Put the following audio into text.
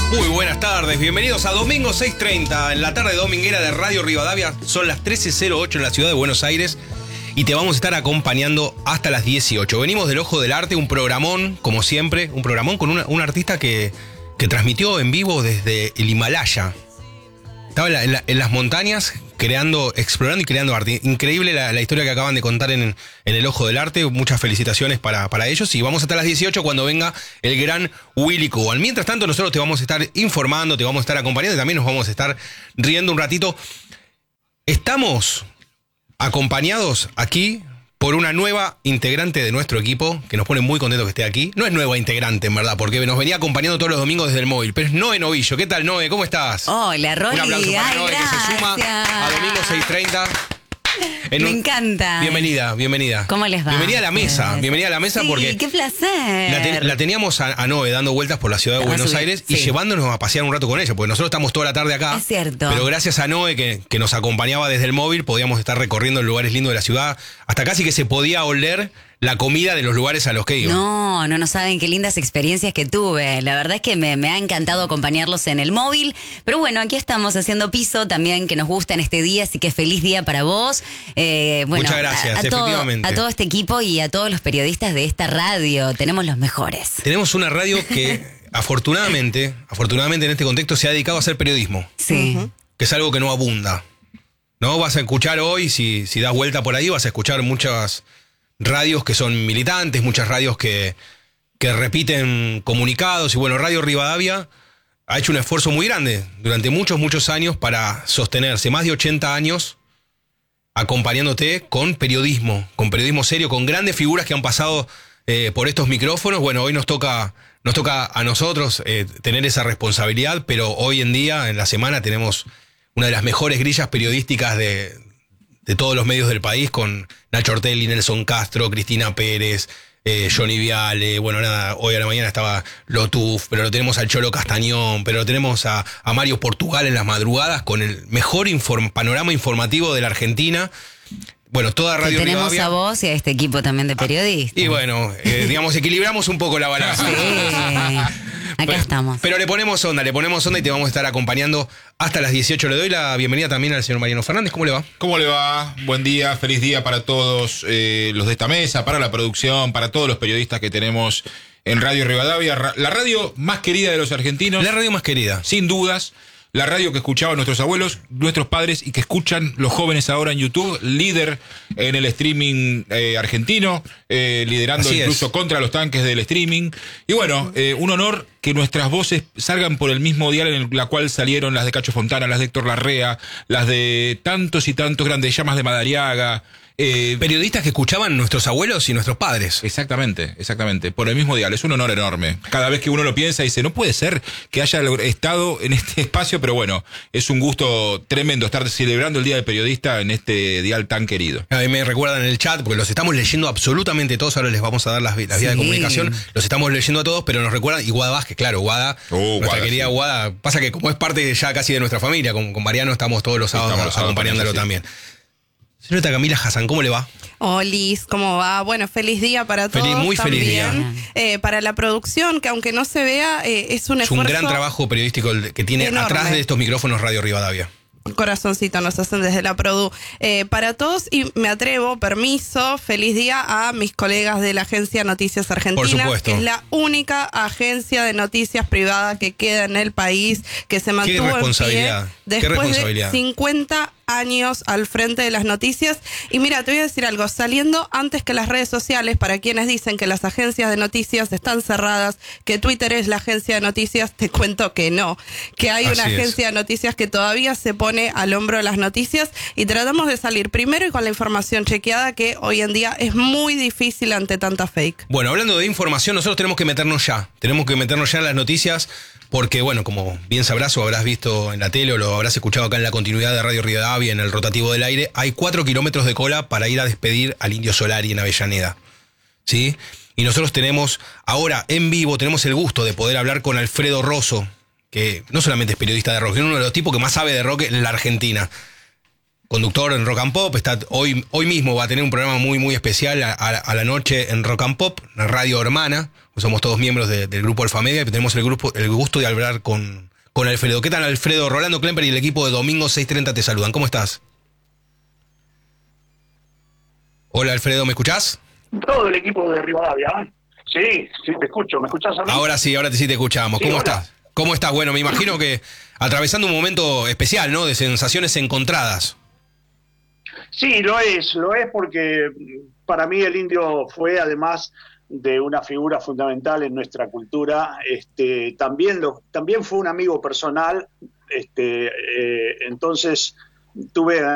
Muy buenas tardes, bienvenidos a Domingo 6:30 en la tarde dominguera de Radio Rivadavia. Son las 13:08 en la ciudad de Buenos Aires y te vamos a estar acompañando hasta las 18. Venimos del Ojo del Arte, un programón, como siempre, un programón con un artista que transmitió en vivo desde el Himalaya. Estaba en las montañas explorando y creando arte. Increíble la historia que acaban de contar en el Ojo del Arte. Muchas felicitaciones para ellos. Y vamos hasta las 18 cuando venga el gran Willy Kogan. Mientras tanto, nosotros te vamos a estar informando, te vamos a estar acompañando y también nos vamos a estar riendo un ratito. Estamos acompañados aquí por una nueva integrante de nuestro equipo, que nos pone muy contentos que esté aquí. No es nueva integrante, en verdad, porque nos venía acompañando todos los domingos desde el móvil, pero es Noé Novillo. ¿Qué tal, Noé? ¿Cómo estás? Hola, Rolly. Un aplauso para Noé, que se suma a Domingo 6:30. Me encanta. Bienvenida. ¿Cómo les va? Bienvenida a la mesa, Sí, porque qué placer. la teníamos a Noé dando vueltas por la ciudad de Buenos Aires y llevándonos a pasear un rato con ella, porque nosotros estamos toda la tarde acá. Es cierto. Pero gracias a Noé, que nos acompañaba desde el móvil, podíamos estar recorriendo lugares lindos de la ciudad, hasta casi que se podía oler la comida de los lugares a los que iba. No saben qué lindas experiencias que tuve. La verdad es que me ha encantado acompañarlos en el móvil. Pero bueno, aquí estamos haciendo piso también, que nos gusta en este día, así que feliz día para vos. Muchas gracias, efectivamente. A todo este equipo y a todos los periodistas de esta radio. Tenemos los mejores. Tenemos una radio que afortunadamente en este contexto se ha dedicado a hacer periodismo. Sí. Que es algo que no abunda. ¿No? Vas a escuchar hoy, si das vuelta por ahí, vas a escuchar muchas radios que son militantes, muchas radios que repiten comunicados. Y bueno, Radio Rivadavia ha hecho un esfuerzo muy grande durante muchos años para sostenerse. Más de 80 años acompañándote con periodismo serio, con grandes figuras que han pasado por estos micrófonos. Bueno, hoy nos toca a nosotros tener esa responsabilidad, pero hoy en día, en la semana, tenemos una de las mejores grillas periodísticas de todos los medios del país, con Nacho Ortelli, Nelson Castro, Cristina Pérez, Johnny Viale. Bueno, nada, hoy a la mañana estaba Lotuf, pero lo tenemos al Cholo Castañón, pero lo tenemos a Mario Portugal en las madrugadas con el mejor panorama informativo de la Argentina. Bueno, toda Radio Tenemos Rivadavia. A vos y a este equipo también de periodistas. Y bueno, digamos, equilibramos un poco la balanza. Sí. Acá estamos. Pero le ponemos onda y te vamos a estar acompañando hasta las 18. Le doy la bienvenida también al señor Mariano Fernández. ¿Cómo le va? ¿Cómo le va? Buen día, feliz día para todos los de esta mesa, para la producción, para todos los periodistas que tenemos en Radio Rivadavia. La radio más querida de los argentinos. La radio más querida. Sin dudas. La radio que escuchaban nuestros abuelos, nuestros padres y que escuchan los jóvenes ahora en YouTube, líder en el streaming argentino, liderando Así incluso es. contra los tanques del streaming. Y bueno, un honor que nuestras voces salgan por el mismo dial en la cual salieron las de Cacho Fontana, las de Héctor Larrea, las de tantos y tantos grandes, Llamas de Madariaga. Periodistas que escuchaban nuestros abuelos y nuestros padres. Exactamente, por el mismo dial. Es un honor enorme. Cada vez que uno lo piensa dice, no puede ser que haya estado en este espacio, pero bueno, es un gusto tremendo estar celebrando el Día del Periodista en este dial tan querido. A mí me recuerdan en el chat, porque los estamos leyendo absolutamente todos. Ahora les vamos a dar las vías de comunicación. Los estamos leyendo a todos, pero nos recuerdan. Y Guada Vázquez, claro, nuestra querida Guada. Pasa que como es parte ya casi de nuestra familia, con Mariano estamos todos los sábados acompañándolo también. Señorita Camila Hassan, ¿cómo le va? Olis, ¿cómo va? Bueno, feliz día para todos. Muy feliz día. Para la producción, que aunque no se vea, es un esfuerzo. Es un gran trabajo periodístico el que tiene enorme atrás de estos micrófonos Radio Rivadavia. Corazoncito nos hacen desde la Produ. Para todos, y me atrevo, permiso, feliz día a mis colegas de la Agencia Noticias Argentina. Por supuesto. Que es la única agencia de noticias privada que queda en el país, que se mantuvo en pie después de 50 años al frente de las noticias. Y mira, te voy a decir algo, saliendo antes que las redes sociales, para quienes dicen que las agencias de noticias están cerradas, que Twitter es la agencia de noticias, te cuento que no, que hay una agencia de noticias que todavía se pone al hombro de las noticias y tratamos de salir primero y con la información chequeada, que hoy en día es muy difícil ante tanta fake. Bueno, hablando de información, nosotros tenemos que meternos ya en las noticias. Porque, bueno, como bien sabrás o habrás visto en la tele o lo habrás escuchado acá en la continuidad de Radio Rivadavia, en el rotativo del aire, hay 4 kilómetros de cola para ir a despedir al Indio Solari en Avellaneda. ¿Sí? Y nosotros tenemos, ahora en vivo, tenemos el gusto de poder hablar con Alfredo Rosso, que no solamente es periodista de rock, es uno de los tipos que más sabe de rock en la Argentina. conductor en Rock and Pop. Hoy mismo va a tener un programa muy, muy especial a la noche en Rock and Pop, la radio hermana. Somos todos miembros del grupo Alfa Media y tenemos el gusto de hablar con Alfredo. ¿Qué tal, Alfredo? Rolando Klemper y el equipo de Domingo 630 te saludan. ¿Cómo estás? Hola, Alfredo, ¿me escuchás? Todo el equipo de Rivadavia. Sí, te escucho. ¿Me escuchás a mí? Ahora sí te escuchamos. Sí, ¿Cómo hola. estás? ¿Cómo estás? Bueno, me imagino que atravesando un momento especial, ¿no? De sensaciones encontradas. Sí, lo es porque para mí el Indio fue, además de una figura fundamental en nuestra cultura, también fue un amigo personal, entonces tuve